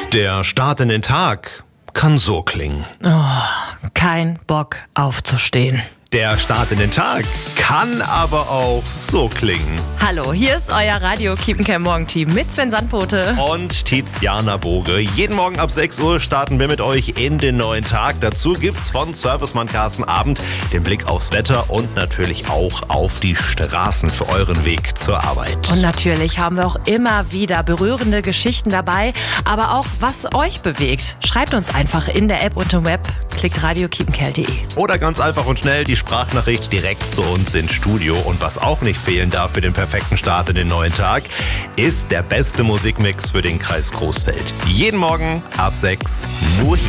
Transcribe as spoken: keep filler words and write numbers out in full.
Der Start in den Tag kann so klingen. Oh, kein Bock aufzustehen. Der Start in den Tag kann aber auch so klingen. Hallo, hier ist euer Radio Kiepenkerl Morgenteam mit Sven Sandpote Und Tiziana Boge. Jeden Morgen ab sechs Uhr starten wir mit euch in den neuen Tag. Dazu gibt's von Servicemann Carsten Abend den Blick aufs Wetter und natürlich auch auf die Straßen für euren Weg zur Arbeit. Und natürlich haben wir auch immer wieder berührende Geschichten dabei, aber auch was euch bewegt. Schreibt uns einfach in der App und im Web, klickt radio kiepenkerl punkt de. Oder ganz einfach und schnell die Sprachnachricht direkt zu uns ins Studio. Und was auch nicht fehlen darf für den perfekten Start in den neuen Tag, ist der beste Musikmix für den Kreis Coesfeld. Jeden Morgen ab sechs, nur hier.